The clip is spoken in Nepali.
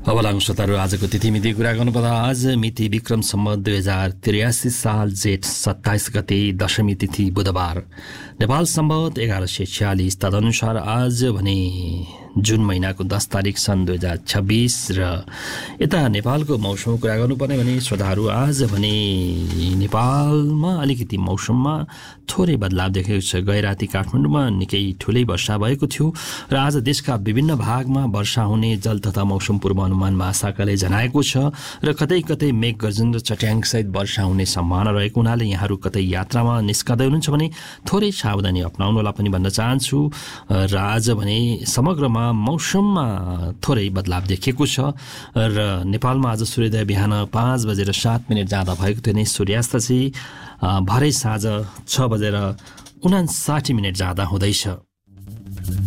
अबलाङ श्रोताहरू आजको तिथिमिति कुरा गर्नुपर्दा आज मिति विक्रम सम्वत 2083 साल जेठ 27 गते दशमी तिथि बुधबार नेपाल सम्वत 1146 तदनुसार आज भने जुन महिनाको 10 तारिक सन् 2026 र यता नेपालको मौसमको कुरा गर्नुपर्ने भने श्रोताहरू आज भने नेपालमा अलिकति मौसममा थोरै बदलाव देखेको छ। गैराती काठमाडौँमा निकै ठुलै वर्षा भएको थियो र आज देशका विभिन्न भागमा वर्षा हुने जल तथा मौसम पूर्वानुमान महाशाखाले जनाएको छ र कतै कतै मेघ गर्जन र चट्याङसहित वर्षा हुने सम्भावना रहेको हुनाले यहाँहरू कतै यात्रामा निस्कँदै हुनुहुन्छ भने थोरै सावधानी अपनाउनुहोला पनि भन्न चाहन्छु। र आज भने समग्रमा मौसममा थोरै बदलाव देखिएको छ र नेपालमा आज सूर्योदय बिहान 5:07 जाँदा भएको थियो भने सूर्यास्त चाहिँ भरे साँझ 6:59 जाँदा हुँदैछ।